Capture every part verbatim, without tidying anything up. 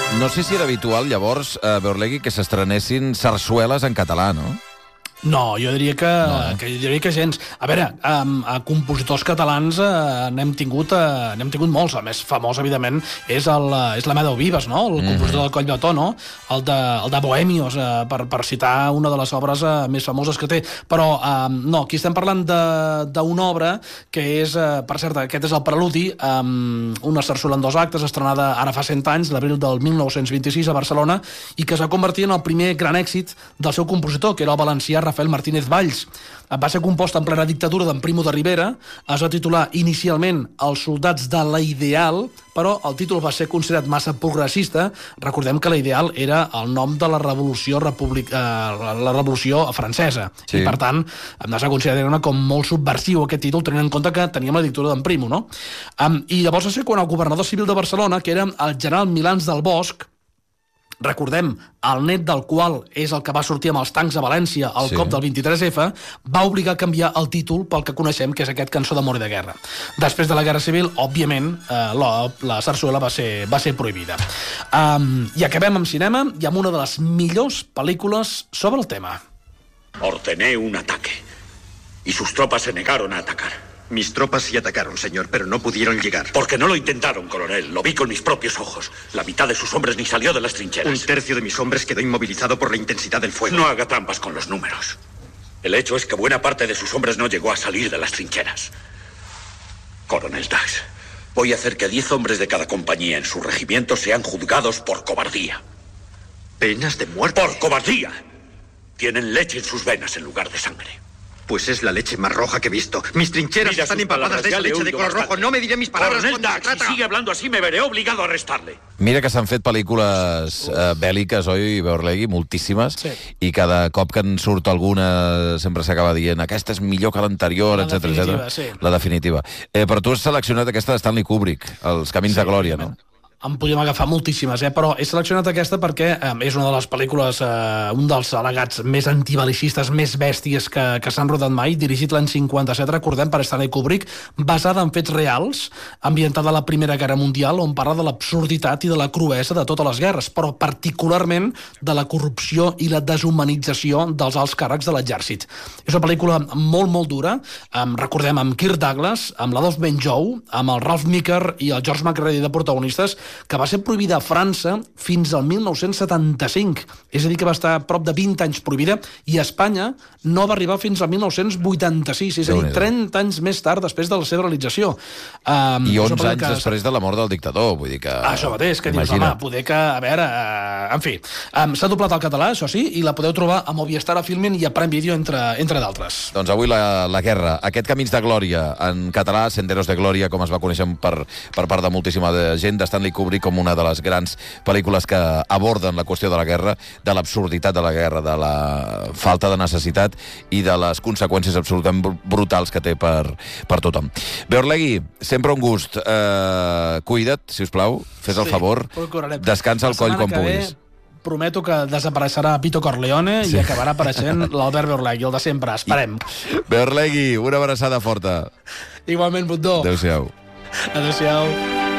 No sé si era habitual, llavors, a Beorlegui, que s'estrenessin sarsueles en català, no? No, jo diria que, no. que, jo diria que gens. A veure, a, a compositors catalans eh, n'hem tingut, eh, n'hem tingut molts. El més famós, evidentment, és, el, és l'Amadeu Vives, no? El compositor mm. del Coll de no? El de, el de Bohemios, eh, per, per citar una de les obres eh, més famoses que té. Però, eh, no, aquí estem parlant d'una obra que és, eh, per cert, aquest és el preludi, eh, una sarsuela en dos actes, estrenada ara fa cent anys, l'abril del mil nou-cents vint-i-sis a Barcelona, i que es va convertir en el primer gran èxit del seu compositor, que era el valencià Rafael Martínez Valls. Va ser compost en plena dictadura d'en Primo de Rivera, es va titular inicialment Els soldats de la Ideal, però el títol va ser considerat massa progressista. Recordem que la Ideal era el nom de la revolució republic... eh, la revolució francesa, sí. I per tant es va considerar com molt subversiu aquest títol, tenint en compte que teníem la dictadura d'en Primo, no? Um, I llavors va ser quan el governador civil de Barcelona, que era el general Milans del Bosch, recordem, el net del qual és el que va sortir amb els tancs a València al sí. cop del vint-i-tres efa, va obligar a canviar el títol pel que coneixem, que és aquest Cançó d'amor i de guerra. Després de la Guerra Civil, òbviament, eh, la, la sarsuela va ser, va ser prohibida. Um, I acabem amb cinema i amb una de les millors pel·lícules sobre el tema. Ordené un ataque y sus tropas se negaron a atacar. Mis tropas sí atacaron, señor, pero no pudieron llegar. Porque no lo intentaron, coronel. Lo vi con mis propios ojos. La mitad de sus hombres ni salió de las trincheras. Un tercio de mis hombres quedó inmovilizado por la intensidad del fuego. No haga trampas con los números. El hecho es que buena parte de sus hombres no llegó a salir de las trincheras. Coronel Dax, voy a hacer que diez hombres de cada compañía en su regimiento sean juzgados por cobardía. ¿Penas de muerte? ¡Por cobardía! Tienen leche en sus venas en lugar de sangre. Pues es la leche más roja que he visto. Mis trincheras Mira están empapadas de esa leche de color rojo. No me diré mis palabras Coronel cuando Dax, se trata. Si sigue hablando así me veré obligado a arrestarle. Mira que s'han fet pel·lícules eh, bèl·liques, oi, Beorlegui? Moltíssimes. Sí. I cada cop que en surt alguna sempre s'acaba dient aquesta és millor que l'anterior, etcètera, etcètera. Sí. La definitiva. Eh, però tu has seleccionat aquesta de Stanley Kubrick, Els camins sí, de glòria, no? En podríem agafar moltíssimes, eh? Però he seleccionat aquesta perquè eh, és una de les pel·lícules, eh, un dels al·legats més antibalicistes, més bèsties que, que s'han rodat mai, dirigit l'any cinquanta-set, recordem, per Stanley Kubrick, basada en fets reals, ambientada a la Primera Guerra Mundial, on parla de l'absurditat i de la cruesa de totes les guerres, però particularment de la corrupció i la deshumanització dels alts càrrecs de l'exèrcit. És una pel·lícula molt, molt dura, eh, recordem, amb Kirk Douglas, amb l'Adolf Menjou, amb el Ralph Meeker i el George McReady de protagonistes, que va ser prohibida a França fins al mil nou-cents setanta-cinc. És a dir, que va estar a prop de vint anys prohibida, i a Espanya no va arribar fins al mil nou-cents vuitanta-sis, és a dir, trenta anys més tard després de la seva realització. Um, I onze anys que... després de la mort del dictador, vull dir que... Això mateix, que dius, home, poder que... A veure, uh, en fi, um, s'ha doblat al català, això sí, i la podeu trobar a Movistar, a Filmin i a Prime Video, entre, entre d'altres. Doncs avui la, la guerra, aquest Camins de Glòria, en català, Senderos de Glòria, com es va conèixer per, per part de moltíssima gent, de Stanley Kubrick, com una de les grans pel·lícules que aborden la qüestió de la guerra, de l'absurditat de la guerra, de la falta de necessitat i de les conseqüències absolutament brutals que té per, per tothom. Beorlegui, sempre un gust. Uh, cuida't, si us plau, fes el sí, favor. Descansa el coll quan puguis. Prometo que desapareixerà Vito Corleone sí. i acabarà apareixent l'Albert Beorlegui, el de sempre. Esperem. Beorlegui, una abraçada forta. Igualment, Bundó. Adéu-siau. Adéu-siau.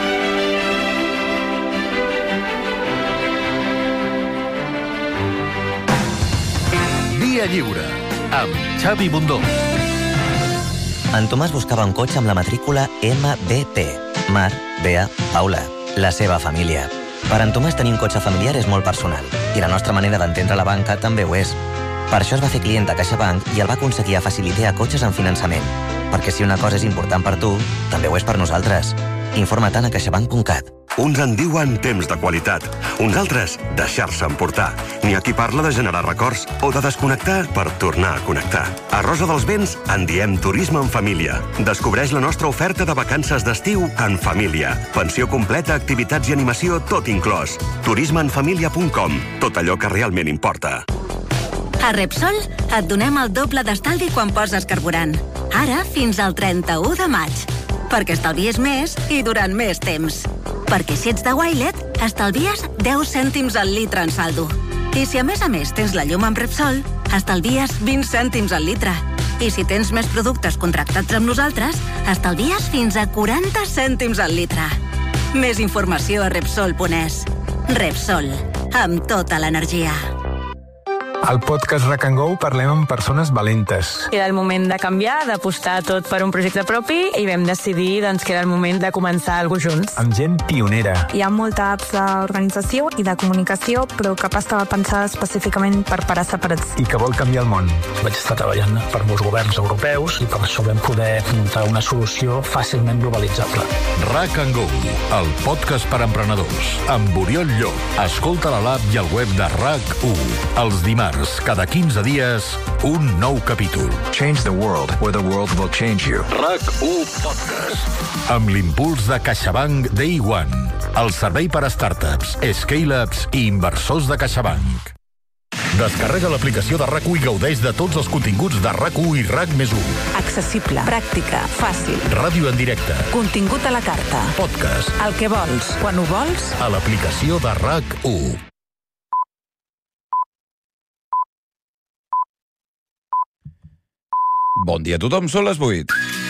Via Lliure, amb Xavi Bundó. En Tomàs buscava un cotxe amb la matrícula M B P. Mar, Bea, Paula, la seva família. Per en Tomàs tenir un cotxe familiar és molt personal, i la nostra manera d'entendre la banca també ho és. Per això es va fer client a CaixaBank i el va aconseguir a Facilitea cotxes en finançament. Perquè si una cosa és important per tu, també ho és per nosaltres. Informa-te'n a caixabank punt cat. Uns en diuen temps de qualitat, uns altres deixar-se emportar. N'hi ha qui parla de generar records o de desconnectar per tornar a connectar. A Rosa dels Vents en diem turisme en família. Descobreix la nostra oferta de vacances d'estiu en família. Pensió completa, activitats i animació, tot inclòs. turisme en família punt com. Tot allò que realment importa. A Repsol et donem el doble d'estalvi quan poses carburant. Ara fins al trenta-u de maig. Perquè estalvies més i durant més temps. Perquè si ets de Wilet, estalvies deu cèntims al litre en saldo. I si a més a més tens la llum amb Repsol, estalvies vint cèntims al litre. I si tens més productes contractats amb nosaltres, estalvies fins a quaranta cèntims al litre. Més informació a Repsol punt es. Repsol, amb tota l'energia. Al podcast Rack and Go parlem amb persones valentes. Era el moment de canviar, d'apostar tot per un projecte propi i vam decidir doncs, que era el moment de començar alguna cosa junts. Amb gent pionera. Hi ha molta apps d'organització i de comunicació, però cap estava pensada específicament per parar separats. I que vol canviar el món. Vaig estar treballant per molts governs europeus i per això vam poder muntar una solució fàcilment globalitzable. Rack and Go, el podcast per emprenedors, amb Oriol Llop. Escolta-la a l'app i al web de RAC u. Els dimarts, cada quinze dies, un nou capítol. Change the world, or the world will change you. RAC u Podcast. Amb l'impuls de CaixaBank Day One, el servei per a startups, scale-ups i inversors de CaixaBank. Descarrega l'aplicació de RAC u i gaudeix de tots els continguts de RAC u i RAC més u. Accessible, pràctica, fàcil. Ràdio en directe. Contingut a la carta. Podcast. El que vols, quan ho vols. A l'aplicació de RAC u. Bon dia a tothom, són les vuit.